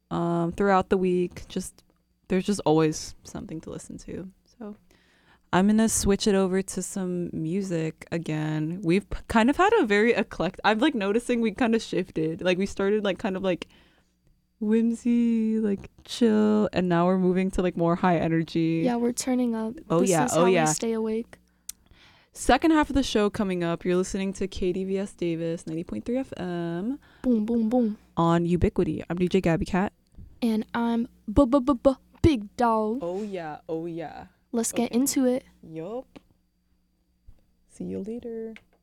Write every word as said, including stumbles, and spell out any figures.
um, throughout the week. Just there's just always something to listen to. So I'm gonna switch it over to some music again. We've p- kind of had a very eclectic. I'm like noticing we kind of shifted. Like we started like kind of like whimsy, like chill, and now we're moving to like more high energy. Yeah, we're turning up. Oh this yeah, is oh how yeah. we stay awake. Second half of the show coming up. You're listening to K D V S Davis ninety point three F M Boom, boom, boom. on Ubiquity. I'm D J Gabby Cat. And I'm bu bu bu bu big dog. Oh yeah, oh yeah. Let's get Okay. into it. Yup. See you later.